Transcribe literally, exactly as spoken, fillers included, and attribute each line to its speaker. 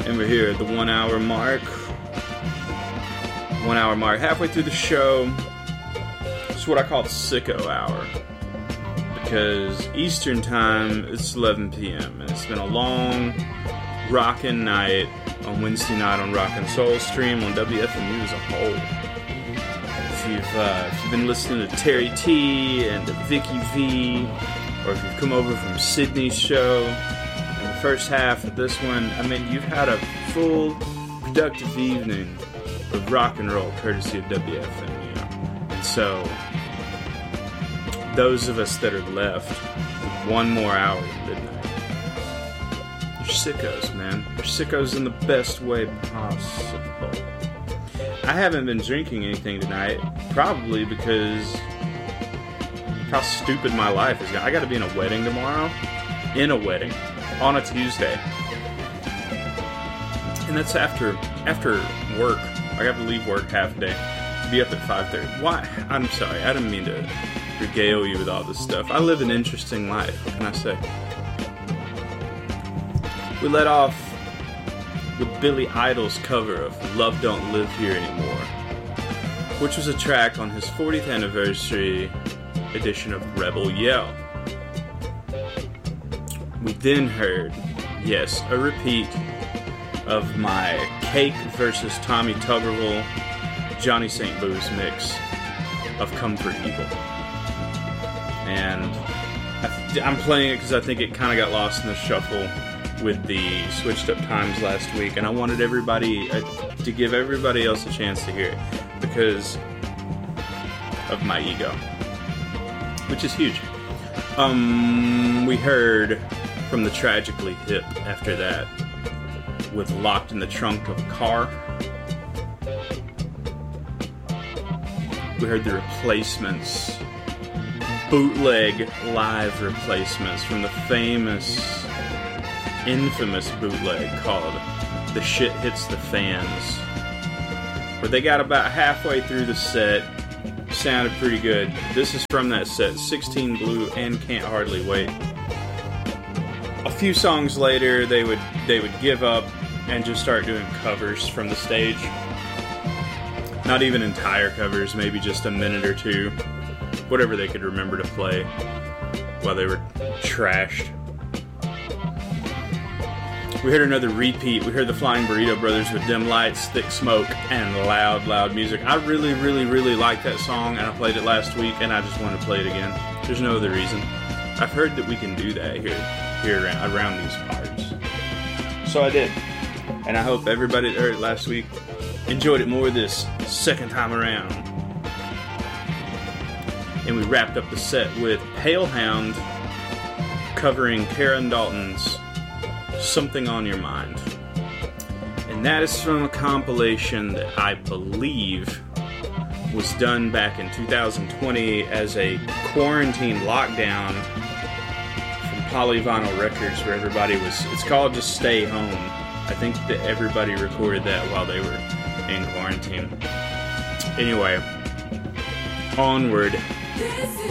Speaker 1: And we're here at the one hour mark. One hour mark. Halfway through the show. It's what I call the sicko hour. Because Eastern time, it's eleven p.m. And it's been a long, rockin' night on Wednesday night on Rockin' Soul Stream on W F M U as a whole. If you've, uh, if you've been listening to Terry T and to Vicky V, or if you've come over from Sydney's show, in the first half of this one, I mean, you've had a full, productive evening of rock and roll, courtesy of W F M U. And so, those of us that are left with one more hour at midnight, you're sickos, man. You're sickos in the best way possible. I haven't been drinking anything tonight, probably because how stupid my life is. I got to be in a wedding tomorrow, in a wedding, on a Tuesday, and that's after after work. I got to leave work half a day, be up at five thirty. Why? I'm sorry, I didn't mean to regale you with all this stuff. I live an interesting life. What can I say? We let off with Billy Idol's cover of Love Don't Live Here Anymore, which was a track on his fortieth anniversary edition of Rebel Yell. We then heard, yes, a repeat of my Cake versus Tommy Tuberville, Johnny Saint Louis mix of Come for Evil. And I th- I'm playing it because I think it kind of got lost in the shuffle with the switched up times last week, and I wanted everybody uh, to give everybody else a chance to hear it because of my ego, which is huge. Um, we heard from the Tragically Hip after that with Locked in the Trunk of a Car. We heard the Replacements, bootleg live replacements from the famous, infamous bootleg called The Shit Hits the Fans, where they got about halfway through the set, sounded pretty good. This is from that set, sixteen Blue and Can't Hardly Wait. A few songs later, they would they would give up and just start doing covers from the stage. Not even entire covers, maybe just a minute or two. Whatever they could remember to play while they were trashed. We heard another repeat. We heard the Flying Burrito Brothers with Dim Lights, Thick Smoke, and Loud, Loud Music. I really, really, really like that song, and I played it last week, and I just want to play it again. There's no other reason. I've heard that we can do that here, here around, around these parts. So I did. And I hope everybody that heard it last week enjoyed it more this second time around. And we wrapped up the set with Pale Hound covering Karen Dalton's Something on Your Mind. And that is from a compilation that I believe was done back in two thousand twenty as a quarantine lockdown from Polyvinyl Records, where everybody was, it's called Just Stay Home. I think that everybody recorded that while they were in quarantine. Anyway, onward.